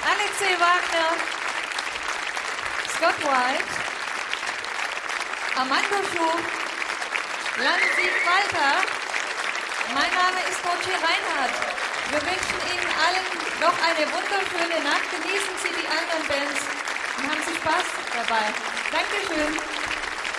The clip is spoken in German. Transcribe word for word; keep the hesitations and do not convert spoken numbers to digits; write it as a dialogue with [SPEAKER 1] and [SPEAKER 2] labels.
[SPEAKER 1] Alexei Wagner, Scott White, Armando Schuf, Lansied Walter. Mein Name ist Roger Reinhardt. Wir wünschen Ihnen allen noch eine wunderschöne Nacht. Genießen Sie die anderen Bands und haben Sie Spaß dabei. Dankeschön.